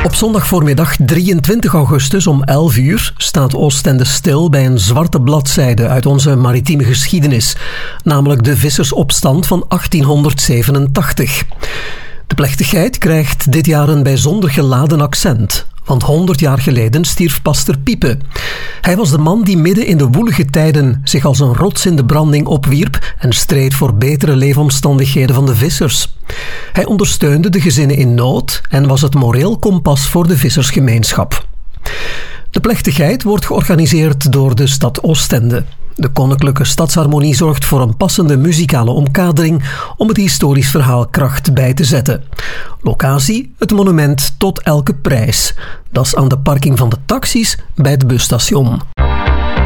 Op zondagvoormiddag 23 augustus om 11 uur staat Oostende stil bij een zwarte bladzijde uit onze maritieme geschiedenis, namelijk de vissersopstand van 1887. De plechtigheid krijgt dit jaar een bijzonder geladen accent, want 100 jaar geleden stierf Pastor Piepe. Hij was de man die midden in de woelige tijden zich als een rots in de branding opwierp en streed voor betere leefomstandigheden van de vissers. Hij ondersteunde de gezinnen in nood en was het moreel kompas voor de vissersgemeenschap. De plechtigheid wordt georganiseerd door de stad Oostende. De Koninklijke Stadsharmonie zorgt voor een passende muzikale omkadering om het historisch verhaal kracht bij te zetten. Locatie: het monument Tot elke prijs. Dat is aan de parking van de taxis bij het busstation.